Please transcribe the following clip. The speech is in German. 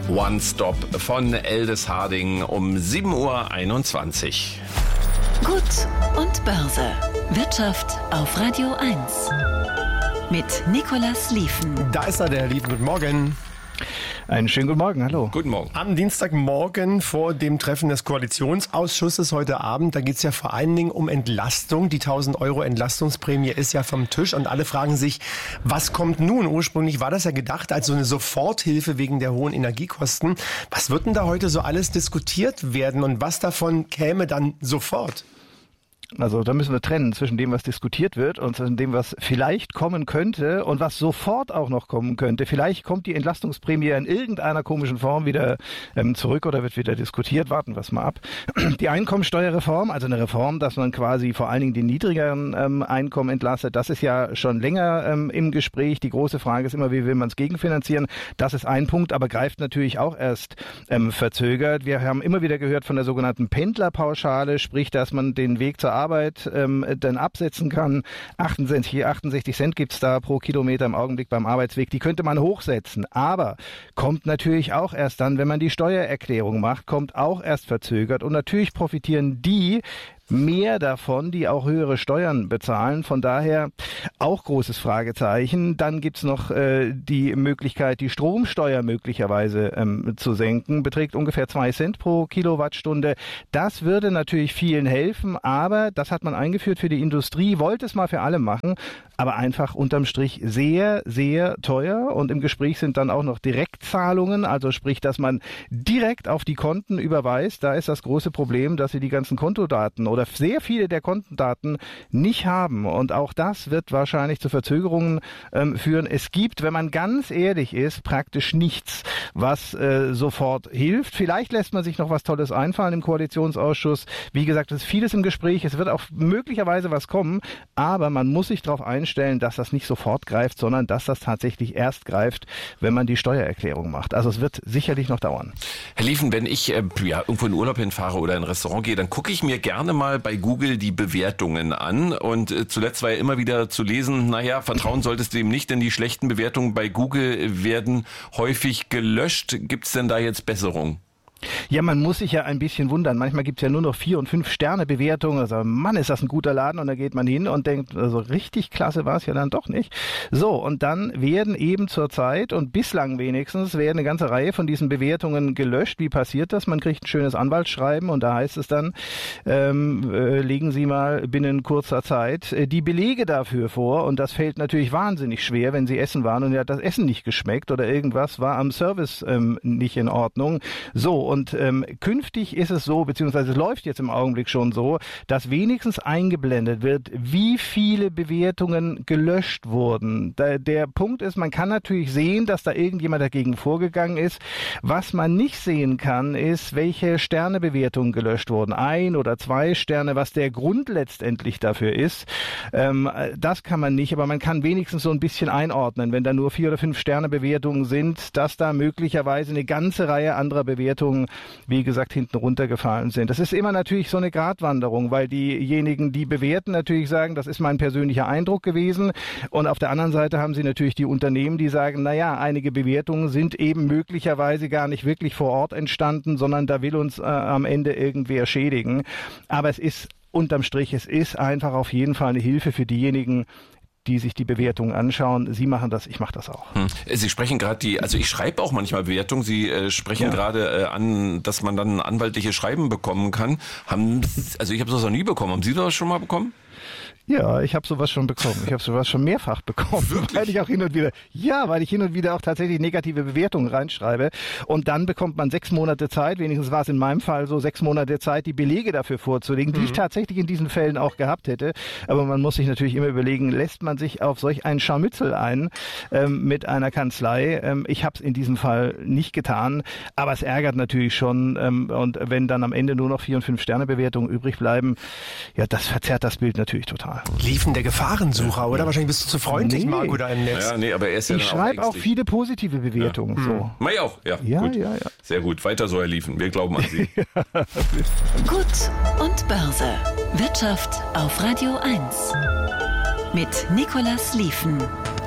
One Stop von Eldis Harding um 7.21 Uhr. Gut und Börse. Wirtschaft auf Radio 1. Mit Nicolas Lieven. Da ist er, der Herr Lieven. Guten Morgen. Einen schönen guten Morgen, hallo. Guten Morgen. Am Dienstagmorgen vor dem Treffen des Koalitionsausschusses heute Abend, da geht es ja vor allen Dingen um Entlastung. Die 1.000 Euro Entlastungsprämie ist ja vom Tisch und alle fragen sich, was kommt nun? Ursprünglich war das ja gedacht als so eine Soforthilfe wegen der hohen Energiekosten. Was wird denn da heute so alles diskutiert werden und was davon käme dann sofort? Also da müssen wir trennen zwischen dem, was diskutiert wird und zwischen dem, was vielleicht kommen könnte und was sofort auch noch kommen könnte. Vielleicht kommt die Entlastungsprämie in irgendeiner komischen Form wieder zurück oder wird wieder diskutiert. Warten wir es mal ab. Die Einkommensteuerreform, also eine Reform, dass man quasi vor allen Dingen den niedrigeren Einkommen entlastet, das ist ja schon länger im Gespräch. Die große Frage ist immer, wie will man es gegenfinanzieren? Das ist ein Punkt, aber greift natürlich auch erst verzögert. Wir haben immer wieder gehört von der sogenannten Pendlerpauschale, sprich, dass man den Weg zur Arbeit dann absetzen kann. 68 Cent gibt's da pro Kilometer im Augenblick beim Arbeitsweg. Die könnte man hochsetzen, aber kommt natürlich auch erst dann, wenn man die Steuererklärung macht, kommt auch erst verzögert. Und natürlich profitieren die mehr davon, die auch höhere Steuern bezahlen. Von daher auch großes Fragezeichen. Dann gibt's noch die Möglichkeit, die Stromsteuer möglicherweise zu senken. Beträgt ungefähr 2 Cent pro Kilowattstunde. Das würde natürlich vielen helfen, aber das hat man eingeführt für die Industrie, wollte es mal für alle machen, aber einfach unterm Strich sehr, sehr teuer. Und im Gespräch sind dann auch noch Direktzahlungen, also sprich, dass man direkt auf die Konten überweist. Da ist das große Problem, dass sie die ganzen Kontodaten oder sehr viele der Kontendaten nicht haben. Und auch das wird wahrscheinlich zu Verzögerungen führen. Es gibt, wenn man ganz ehrlich ist, praktisch nichts, was sofort hilft. Vielleicht lässt man sich noch was Tolles einfallen im Koalitionsausschuss. Wie gesagt, es ist vieles im Gespräch. Es wird auch möglicherweise was kommen. Aber man muss sich darauf einstellen, dass das nicht sofort greift, sondern dass das tatsächlich erst greift, wenn man die Steuererklärung macht. Also es wird sicherlich noch dauern. Herr Lieven, wenn ich irgendwo in Urlaub hinfahre oder in ein Restaurant gehe, dann gucke ich mir gerne mal bei Google die Bewertungen an. Und zuletzt war ja immer wieder zu lesen, vertrauen solltest du dem nicht, denn die schlechten Bewertungen bei Google werden häufig gelöscht. Gibt es denn da jetzt Besserung? Ja, man muss sich ja ein bisschen wundern. Manchmal gibt's ja nur noch 4- und 5-Sterne-Bewertungen. Also, Mann, ist das ein guter Laden. Und da geht man hin und denkt, also richtig klasse war es ja dann doch nicht. So, und dann werden eben zurzeit und bislang wenigstens werden eine ganze Reihe von diesen Bewertungen gelöscht. Wie passiert das? Man kriegt ein schönes Anwaltsschreiben und da heißt es dann, legen Sie mal binnen kurzer Zeit die Belege dafür vor. Und das fällt natürlich wahnsinnig schwer, wenn Sie essen waren und ja das Essen nicht geschmeckt oder irgendwas war am Service nicht in Ordnung. So, und künftig ist es so, beziehungsweise es läuft jetzt im Augenblick schon so, dass wenigstens eingeblendet wird, wie viele Bewertungen gelöscht wurden. Der Punkt ist, man kann natürlich sehen, dass da irgendjemand dagegen vorgegangen ist. Was man nicht sehen kann, ist, welche Sternebewertungen gelöscht wurden. 1 oder 2 Sterne, was der Grund letztendlich dafür ist. Das kann man nicht, aber man kann wenigstens so ein bisschen einordnen, wenn da nur 4 oder 5 Sternebewertungen sind, dass da möglicherweise eine ganze Reihe anderer Bewertungen, wie gesagt, hinten runtergefallen sind. Das ist immer natürlich so eine Gratwanderung, weil diejenigen, die bewerten, natürlich sagen, das ist mein persönlicher Eindruck gewesen. Und auf der anderen Seite haben sie natürlich die Unternehmen, die sagen, einige Bewertungen sind eben möglicherweise gar nicht wirklich vor Ort entstanden, sondern da will uns am Ende irgendwer schädigen. Aber es ist unterm Strich, es ist einfach auf jeden Fall eine Hilfe für diejenigen, die sich die Bewertungen anschauen. Sie machen das, ich mache das auch. Sie sprechen gerade ich schreibe auch manchmal Bewertungen. Sie sprechen gerade an, dass man dann anwaltliche Schreiben bekommen kann. Ich habe sowas noch nie bekommen. Haben Sie das schon mal bekommen? Ja, ich habe sowas schon bekommen. Ich habe sowas schon mehrfach bekommen, weil ich hin und wieder auch tatsächlich negative Bewertungen reinschreibe. Und dann bekommt man 6 Monate Zeit, wenigstens war es in meinem Fall so, 6 Monate Zeit, die Belege dafür vorzulegen, die ich tatsächlich in diesen Fällen auch gehabt hätte. Aber man muss sich natürlich immer überlegen, lässt man sich auf solch ein Scharmützel ein mit einer Kanzlei? Ich habe es in diesem Fall nicht getan, aber es ärgert natürlich schon. Und wenn dann am Ende nur noch 4- und 5-Sterne-Bewertungen übrig bleiben, ja, das verzerrt das Bild natürlich total. Liefen der Gefahrensucher, oder? Wahrscheinlich bist du zu freundlich, Marco, da im Netz. Ja, aber er ist ja ich schreibe auch viele positive Bewertungen. Ja. So. Mach auch, ja. Gut. Ja. Sehr gut, weiter so, Herr Lieven. Wir glauben an Sie. Gut und Börse. Wirtschaft auf Radio 1. Mit Nicolas Lieven.